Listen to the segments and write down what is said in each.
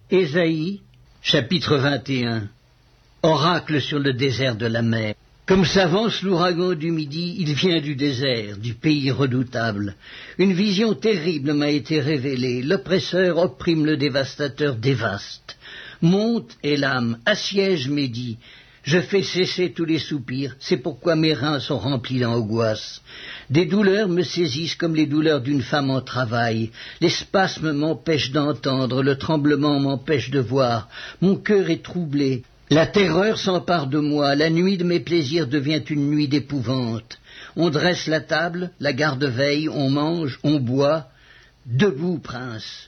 Ésaïe, chapitre 21. Oracle sur le désert de la mer. Comme s'avance l'ouragan du midi, il vient du désert, du pays redoutable. Une vision terrible m'a été révélée. L'oppresseur opprime, le dévastateur dévaste. Monte, Élam, assiège Médie. Je fais cesser tous les soupirs, c'est pourquoi mes reins sont remplis d'angoisse. Des douleurs me saisissent comme les douleurs d'une femme en travail. Les spasmes m'empêchent d'entendre, le tremblement m'empêche de voir. Mon cœur est troublé. La terreur s'empare de moi, la nuit de mes plaisirs devient une nuit d'épouvante. On dresse la table, la garde veille, on mange, on boit. Debout, prince.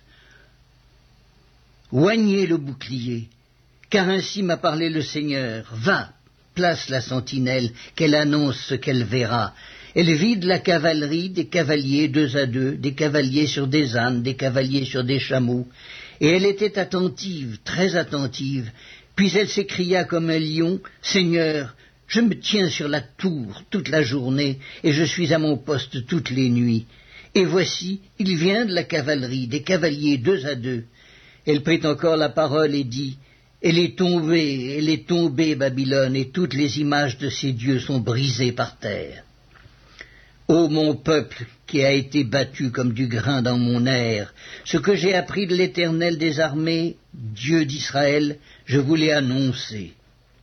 Oignez le bouclier. Car ainsi m'a parlé le Seigneur. Va, place la sentinelle, qu'elle annonce ce qu'elle verra. Elle vide la cavalerie, des cavaliers deux à deux, des cavaliers sur des ânes, des cavaliers sur des chameaux. Et elle était attentive, très attentive. Puis elle s'écria comme un lion, « Seigneur, je me tiens sur la tour toute la journée, et je suis à mon poste toutes les nuits. Et voici, il vient de la cavalerie, des cavaliers deux à deux. » Elle prit encore la parole et dit, « Elle est tombée, Babylone, et toutes les images de ses dieux sont brisées par terre. Ô mon peuple, qui a été battu comme du grain dans mon air, ce que j'ai appris de l'Éternel des armées, Dieu d'Israël, je vous l'ai annoncé. »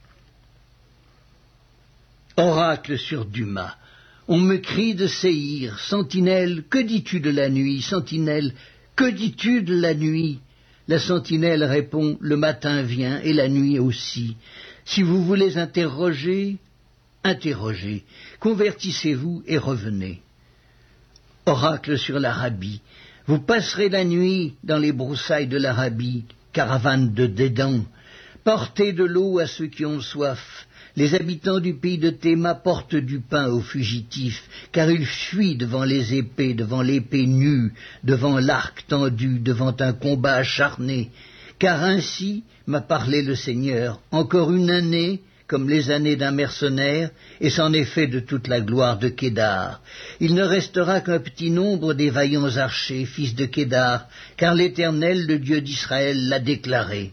Oracle sur Duma. On me crie de Séhir, sentinelle, que dis-tu de la nuit, sentinelle, que dis-tu de la nuit? La sentinelle répond, le matin vient et la nuit aussi. Si vous voulez interroger, interrogez, convertissez-vous et revenez. Oracle sur l'Arabie. Vous passerez la nuit dans les broussailles de l'Arabie, caravane de Dédan. Portez de l'eau à ceux qui ont soif. Les habitants du pays de Théma portent du pain aux fugitifs, car ils fuient devant les épées, devant l'épée nue, devant l'arc tendu, devant un combat acharné. Car ainsi m'a parlé le Seigneur, encore une année, comme les années d'un mercenaire, et c'en est fait de toute la gloire de Kédar. Il ne restera qu'un petit nombre des vaillants archers, fils de Kédar, car l'Éternel, le Dieu d'Israël, l'a déclaré.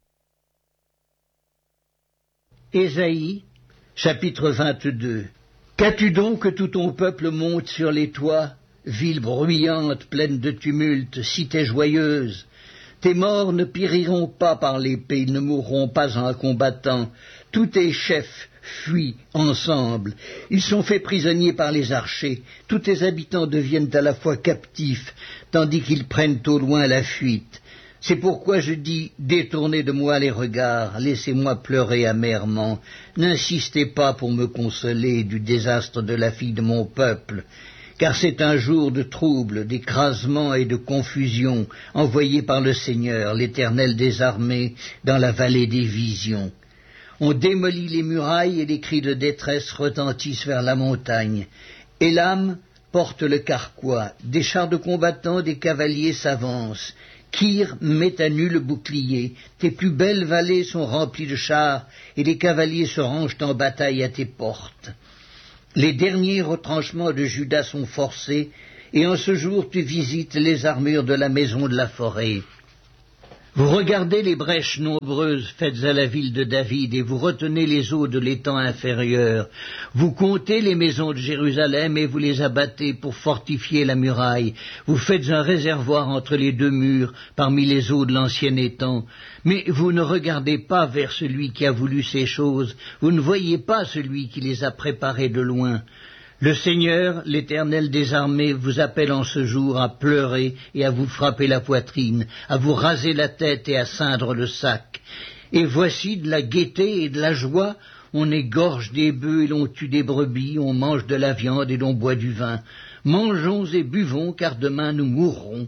Ésaïe, chapitre 22. Qu'as-tu donc que tout ton peuple monte sur les toits, ville bruyante, pleine de tumulte, cité joyeuse? Tes morts ne périront pas par l'épée, ils ne mourront pas en combattant. Tous tes chefs fuient ensemble, ils sont faits prisonniers par les archers. Tous tes habitants deviennent à la fois captifs, tandis qu'ils prennent au loin la fuite. C'est pourquoi je dis, détournez de moi les regards, laissez-moi pleurer amèrement. N'insistez pas pour me consoler du désastre de la fille de mon peuple, car c'est un jour de trouble, d'écrasement et de confusion, envoyé par le Seigneur, l'Éternel des armées, dans la vallée des visions. On démolit les murailles et les cris de détresse retentissent vers la montagne. Élam porte le carquois, des chars de combattants, des cavaliers s'avancent. Kir met à nu le bouclier, tes plus belles vallées sont remplies de chars, et les cavaliers se rangent en bataille à tes portes. Les derniers retranchements de Juda sont forcés, et en ce jour tu visites les armures de la maison de la forêt. Vous regardez les brèches nombreuses faites à la ville de David, et vous retenez les eaux de l'étang inférieur. Vous comptez les maisons de Jérusalem, et vous les abattez pour fortifier la muraille. Vous faites un réservoir entre les deux murs, parmi les eaux de l'ancien étang. Mais vous ne regardez pas vers celui qui a voulu ces choses, vous ne voyez pas celui qui les a préparées de loin. Le Seigneur, l'Éternel des armées, vous appelle en ce jour à pleurer et à vous frapper la poitrine, à vous raser la tête et à ceindre le sac. Et voici de la gaieté et de la joie, on égorge des bœufs et l'on tue des brebis, on mange de la viande et l'on boit du vin. Mangeons et buvons, car demain nous mourrons.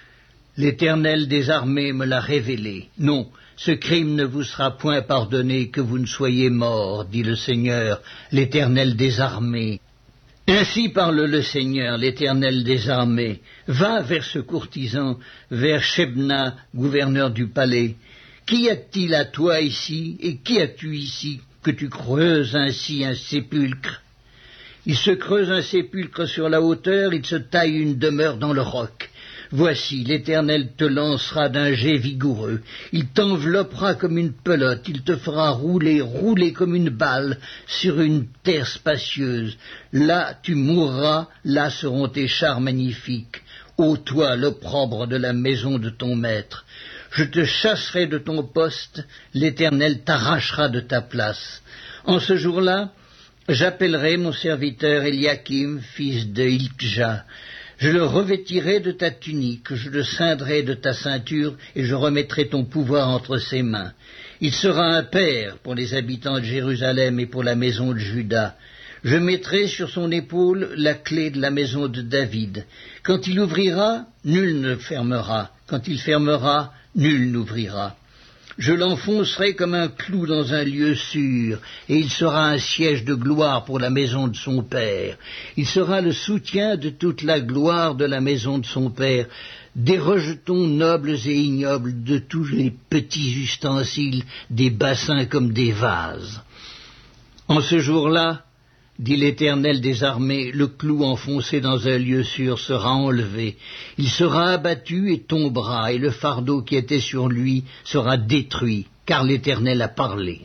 L'Éternel des armées me l'a révélé. Non, ce crime ne vous sera point pardonné que vous ne soyez morts, dit le Seigneur, l'Éternel des armées. Ainsi parle le Seigneur, l'Éternel des armées. Va vers ce courtisan, vers Shebna, gouverneur du palais. Qu'y a-t-il à toi ici, et qui as-tu ici, que tu creuses ainsi un sépulcre? Il se creuse un sépulcre sur la hauteur, il se taille une demeure dans le roc. Voici, l'Éternel te lancera d'un jet vigoureux, il t'enveloppera comme une pelote, il te fera rouler comme une balle sur une terre spacieuse. Là tu mourras, là seront tes chars magnifiques. Ô toi, l'opprobre de la maison de ton maître, je te chasserai de ton poste, l'Éternel t'arrachera de ta place. En ce jour-là, j'appellerai mon serviteur Eliakim, fils de Hilkja. Je le revêtirai de ta tunique, je le ceindrai de ta ceinture, et je remettrai ton pouvoir entre ses mains. Il sera un père pour les habitants de Jérusalem et pour la maison de Juda. Je mettrai sur son épaule la clé de la maison de David. Quand il ouvrira, nul ne fermera. Quand il fermera, nul n'ouvrira. Je l'enfoncerai comme un clou dans un lieu sûr, et il sera un siège de gloire pour la maison de son père. Il sera le soutien de toute la gloire de la maison de son père, des rejetons nobles et ignobles, de tous les petits ustensiles, des bassins comme des vases. En ce jour-là, dit l'Éternel des armées, le clou enfoncé dans un lieu sûr sera enlevé. Il sera abattu et tombera, et le fardeau qui était sur lui sera détruit, car l'Éternel a parlé.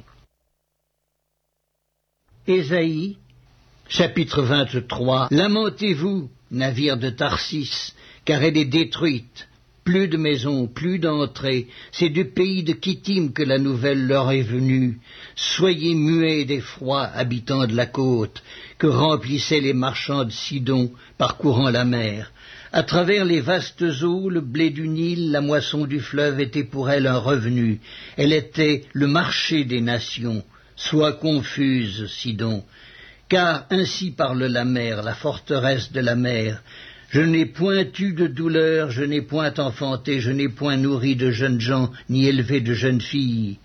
Ésaïe, chapitre 23. Lamentez-vous, navire de Tarsis, car elle est détruite. Plus de maisons, plus d'entrées, c'est du pays de Kittim que la nouvelle leur est venue. Soyez muets d'effroi, habitants de la côte, que remplissaient les marchands de Sidon, parcourant la mer. À travers les vastes eaux, le blé du Nil, la moisson du fleuve était pour elle un revenu. Elle était le marché des nations. Sois confuse, Sidon, car ainsi parle la mer, la forteresse de la mer. Je n'ai point eu de douleur, je n'ai point enfanté, je n'ai point nourri de jeunes gens, ni élevé de jeunes filles.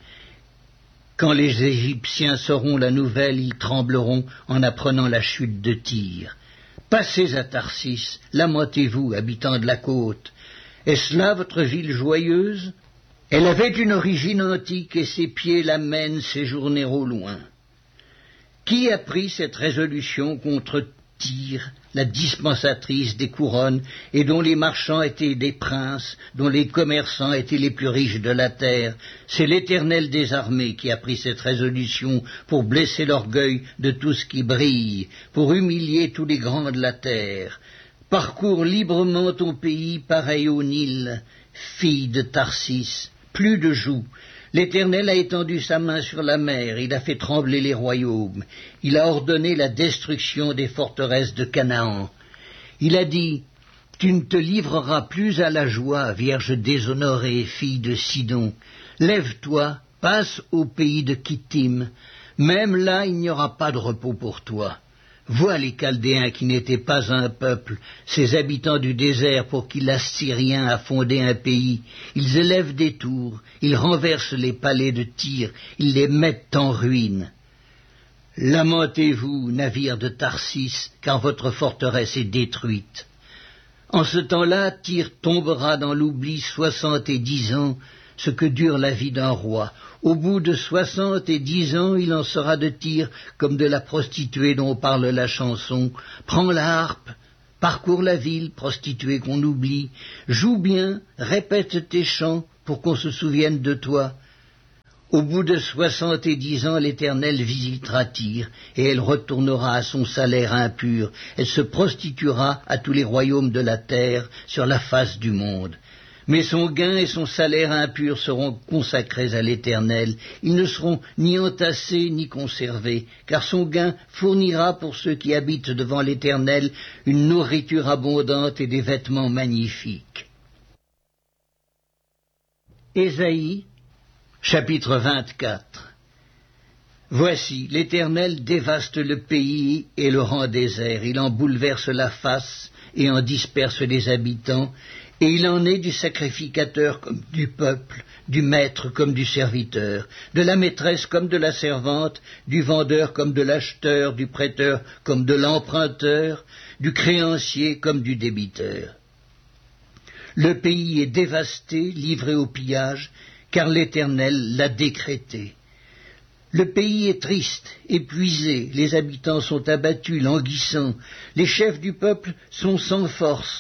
Quand les Égyptiens sauront la nouvelle, ils trembleront en apprenant la chute de Tyr. Passez à Tarsis, lamentez-vous, habitants de la côte. Est-ce là votre ville joyeuse? Elle avait une origine antique et ses pieds la mènent séjourner au loin. Qui a pris cette résolution contre Tyr, la dispensatrice des couronnes, et dont les marchands étaient des princes, dont les commerçants étaient les plus riches de la terre? C'est l'Éternel des armées qui a pris cette résolution pour blesser l'orgueil de tout ce qui brille, pour humilier tous les grands de la terre. Parcours librement ton pays pareil au Nil, fille de Tarsis, plus de joug. L'Éternel a étendu sa main sur la mer, il a fait trembler les royaumes, il a ordonné la destruction des forteresses de Canaan. Il a dit, tu ne te livreras plus à la joie, vierge déshonorée, fille de Sidon. Lève-toi, passe au pays de Kittim, même là il n'y aura pas de repos pour toi. Vois les Chaldéens qui n'étaient pas un peuple, ces habitants du désert pour qui l'Assyrien a fondé un pays. Ils élèvent des tours, ils renversent les palais de Tyr, ils les mettent en ruine. Lamentez-vous, navires de Tarsis, car votre forteresse est détruite. En ce temps-là, Tyr tombera dans l'oubli 70 ans, ce que dure la vie d'un roi. Au bout de 70 ans, il en sera de Tyr comme de la prostituée dont parle la chanson. Prends la harpe, parcours la ville, prostituée qu'on oublie, joue bien, répète tes chants pour qu'on se souvienne de toi. Au bout de 70 ans, l'Éternel visitera Tyr, et elle retournera à son salaire impur. Elle se prostituera à tous les royaumes de la terre sur la face du monde. Mais son gain et son salaire impur seront consacrés à l'Éternel. Ils ne seront ni entassés ni conservés, car son gain fournira pour ceux qui habitent devant l'Éternel une nourriture abondante et des vêtements magnifiques. Ésaïe, chapitre 24. Voici, l'Éternel dévaste le pays et le rend désert. Il en bouleverse la face et en disperse les habitants. Et il en est du sacrificateur comme du peuple, du maître comme du serviteur, de la maîtresse comme de la servante, du vendeur comme de l'acheteur, du prêteur comme de l'emprunteur, du créancier comme du débiteur. Le pays est dévasté, livré au pillage, car l'Éternel l'a décrété. Le pays est triste, épuisé, les habitants sont abattus, languissants, les chefs du peuple sont sans force.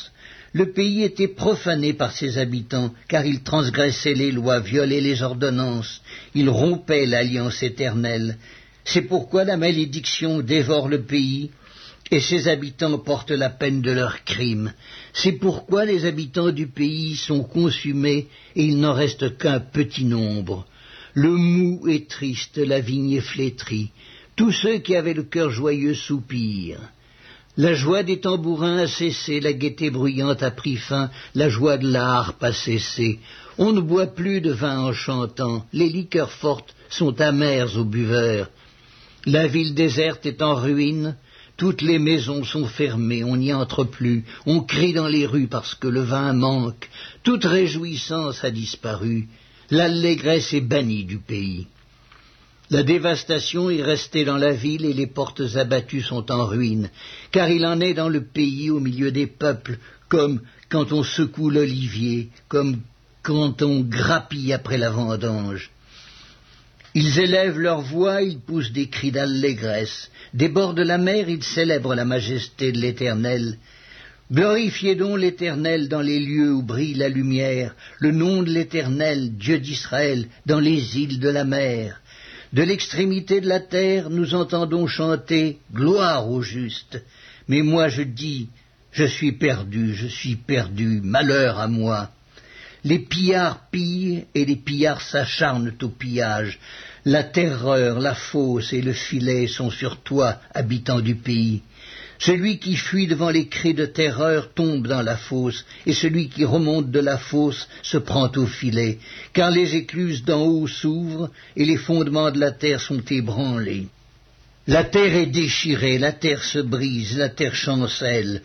Le pays était profané par ses habitants, car ils transgressaient les lois, violaient les ordonnances, ils rompaient l'alliance éternelle. C'est pourquoi la malédiction dévore le pays, et ses habitants portent la peine de leurs crimes. C'est pourquoi les habitants du pays sont consumés, et il n'en reste qu'un petit nombre. Le mou est triste, la vigne est flétrie. Tous ceux qui avaient le cœur joyeux soupirent. La joie des tambourins a cessé, la gaieté bruyante a pris fin, la joie de la harpe a cessé. On ne boit plus de vin en chantant, les liqueurs fortes sont amères aux buveurs. La ville déserte est en ruine, toutes les maisons sont fermées, on n'y entre plus, on crie dans les rues parce que le vin manque, toute réjouissance a disparu, l'allégresse est bannie du pays. La dévastation est restée dans la ville et les portes abattues sont en ruine, car il en est dans le pays au milieu des peuples, comme quand on secoue l'olivier, comme quand on grappille après la vendange. Ils élèvent leur voix, ils poussent des cris d'allégresse. Des bords de la mer, ils célèbrent la majesté de l'Éternel. Glorifiez donc l'Éternel dans les lieux où brille la lumière, le nom de l'Éternel, Dieu d'Israël, dans les îles de la mer. De l'extrémité de la terre, nous entendons chanter « Gloire au juste ». Mais moi je dis « Je suis perdu, malheur à moi ». Les pillards pillent et les pillards s'acharnent au pillage. La terreur, la fosse et le filet sont sur toi, habitant du pays. Celui qui fuit devant les cris de terreur tombe dans la fosse, et celui qui remonte de la fosse se prend au filet, car les écluses d'en haut s'ouvrent et les fondements de la terre sont ébranlés. La terre est déchirée, la terre se brise, la terre chancelle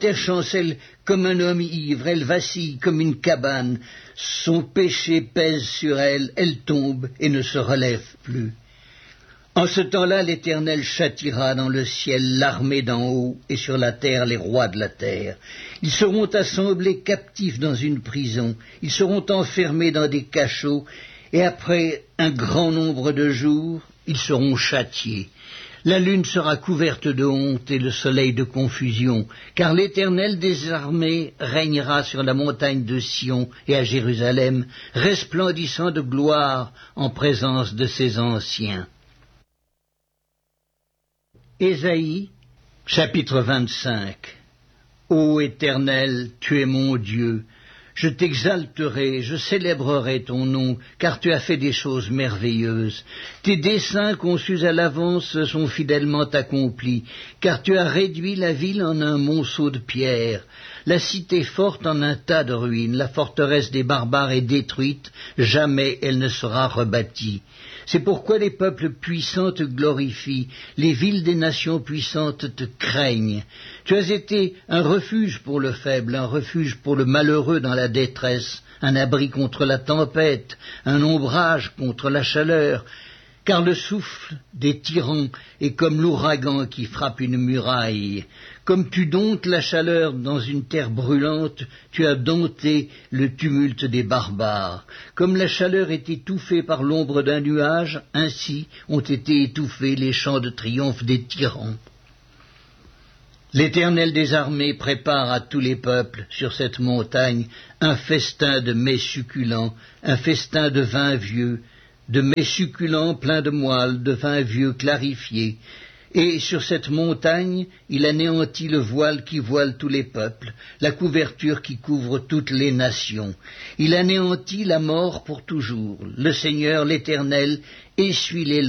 comme un homme ivre, elle vacille comme une cabane, son péché pèse sur elle, elle tombe et ne se relève plus. En ce temps-là, l'Éternel châtiera dans le ciel l'armée d'en haut et sur la terre les rois de la terre. Ils seront assemblés captifs dans une prison, ils seront enfermés dans des cachots, et après un grand nombre de jours, ils seront châtiés. La lune sera couverte de honte et le soleil de confusion, car l'Éternel des armées régnera sur la montagne de Sion et à Jérusalem, resplendissant de gloire en présence de ses anciens. Ésaïe, chapitre 25. Ô Éternel, tu es mon Dieu, je t'exalterai, je célébrerai ton nom, car tu as fait des choses merveilleuses. Tes desseins conçus à l'avance sont fidèlement accomplis, car tu as réduit la ville en un monceau de pierre, la cité forte en un tas de ruines, la forteresse des barbares est détruite, jamais elle ne sera rebâtie. C'est pourquoi les peuples puissants te glorifient, les villes des nations puissantes te craignent. Tu as été un refuge pour le faible, un refuge pour le malheureux dans la détresse, un abri contre la tempête, un ombrage contre la chaleur, car le souffle des tyrans est comme l'ouragan qui frappe une muraille. Comme tu domptes la chaleur dans une terre brûlante, tu as dompté le tumulte des barbares. Comme la chaleur est étouffée par l'ombre d'un nuage, ainsi ont été étouffés les chants de triomphe des tyrans. L'Éternel des armées prépare à tous les peuples sur cette montagne un festin de mets succulents, un festin de vin vieux, de mets succulents pleins de moelle, de vin vieux clarifié. Et sur cette montagne, il anéantit le voile qui voile tous les peuples, la couverture qui couvre toutes les nations. Il anéantit la mort pour toujours. Le Seigneur, l'Éternel, essuie les